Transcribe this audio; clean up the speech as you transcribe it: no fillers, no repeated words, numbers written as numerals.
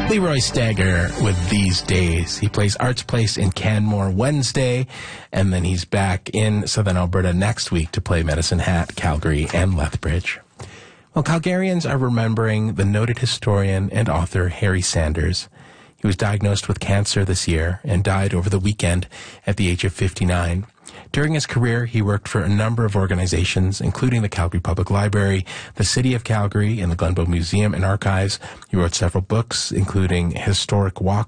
Leroy Stagger with These Days. He plays Arts Place in Canmore Wednesday, and then he's back in Southern Alberta next week to play Medicine Hat, Calgary, and Lethbridge. Well, Calgarians are remembering the noted historian and author Harry Sanders. He was diagnosed with cancer this year and died over the weekend at the age of 59. During his career, he worked for a number of organizations, including the Calgary Public Library, the City of Calgary, and the Glenbow Museum and Archives. He wrote several books, including Historic Walk